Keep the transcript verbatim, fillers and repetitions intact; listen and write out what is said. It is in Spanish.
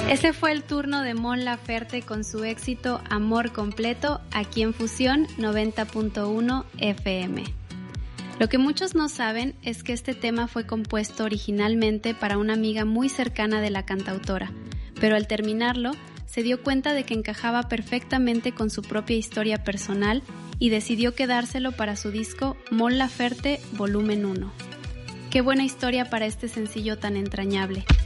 Ese fue el turno de Mon Laferte con su éxito Amor Completo, aquí en Fusión noventa punto uno F M. Lo que muchos no saben es que este tema fue compuesto originalmente para una amiga muy cercana de la cantautora, pero al terminarlo se dio cuenta de que encajaba perfectamente con su propia historia personal y decidió quedárselo para su disco Mon Laferte Volumen uno. Qué buena historia para este sencillo tan entrañable.